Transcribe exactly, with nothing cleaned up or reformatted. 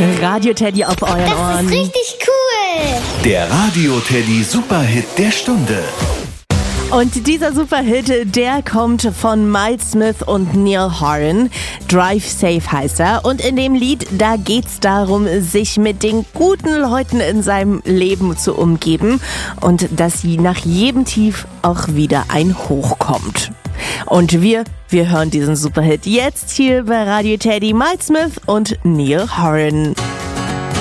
Radio Teddy auf euren Das Ohren. ist richtig cool. Der Radio Teddy Superhit der Stunde. Und dieser Superhit, der kommt von Miles Smith und Neil Horan. Drive Safe heißt er. Und in dem Lied, da geht's darum, sich mit den guten Leuten in seinem Leben zu umgeben und dass sie nach jedem Tief auch wieder ein Hoch kommt. Und wir, wir hören diesen Superhit jetzt hier bei Radio Teddy, Miles Smith und Neil Horan.